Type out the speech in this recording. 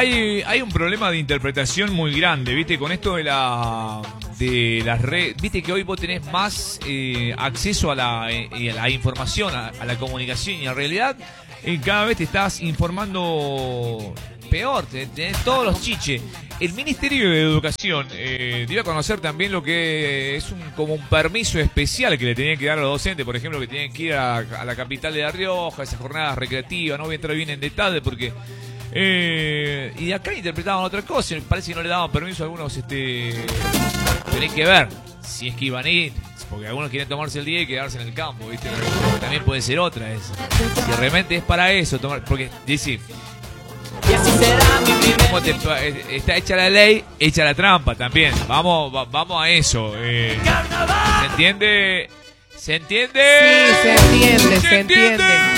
hay un problema de interpretación muy grande, ¿viste? Con esto de las redes, viste que hoy vos tenés más acceso a la información, a la comunicación, y en realidad cada vez te estás informando peor, tenés todos los chiches. El Ministerio de Educación dio a conocer también lo que es como un permiso especial que le tenían que dar a los docentes, por ejemplo, que tienen que ir a la capital de La Rioja, esas jornadas recreativas. No voy a entrar bien en detalle porque... y de acá interpretaban otra cosa, parece que no le daban permiso a algunos, tenés que ver si es que iban a ir, porque algunos quieren tomarse el día y quedarse en el campo, ¿viste? También puede ser otra esa. Si realmente es para eso, porque dice... Y así será mi primer... Está hecha la ley, hecha la trampa también. Vamos a eso. ¿Se entiende? ¿Se entiende? Sí, se entiende.